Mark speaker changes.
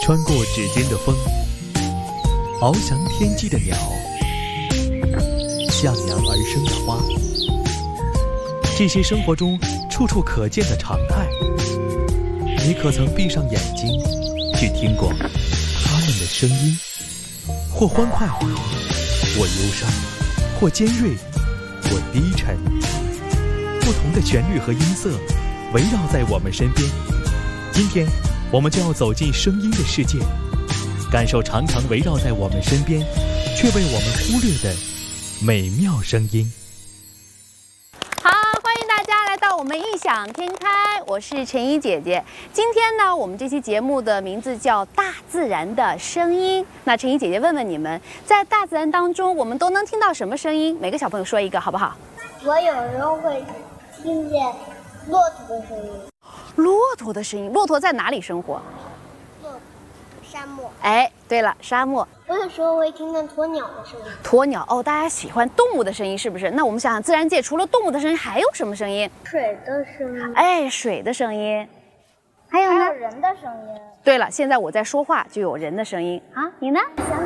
Speaker 1: 穿过指尖的风，翱翔天际的鸟，向阳而生的花，这些生活中处处可见的常态，你可曾闭上眼睛去听过它们的声音？或欢快，或忧伤，或尖锐，或低沉，不同的旋律和音色围绕在我们身边。今天我们就要走进声音的世界，感受常常围绕在我们身边却被我们忽略的美妙声音。
Speaker 2: 好，欢迎大家来到我们异想天开，我是陈怡姐姐。今天呢，我们这期节目的名字叫《大自然的声音》。那陈怡姐姐问问你们，在大自然当中，我们都能听到什么声音？每个小朋友说一个，好不好？
Speaker 3: 我有时候会听见骆驼的声音。
Speaker 2: 骆驼的声音，骆驼在哪里生活？
Speaker 3: 沙漠。
Speaker 2: 哎，对了，沙漠。
Speaker 3: 我有时候会听见鸵鸟的声音。
Speaker 2: 鸵鸟哦，大家喜欢动物的声音是不是？那我们想想，自然界除了动物的声音，还有什么声音？
Speaker 3: 水的声音。
Speaker 2: 哎，水的声音。还有呢？
Speaker 3: 还有人的声音。
Speaker 2: 对了，现在我在说话，就有人的声音啊，你呢？